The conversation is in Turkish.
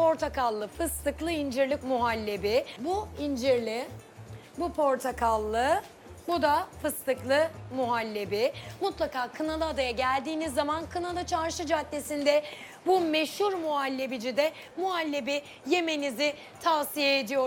portakallı, fıstıklı, incirlik muhallebi. Bu incirli, bu portakallı, bu da fıstıklı muhallebi. Mutlaka Kınalıada'ya geldiğiniz zaman Kınalı Çarşı Caddesi'nde bu meşhur muhallebicide muhallebi yemenizi tavsiye ediyorum.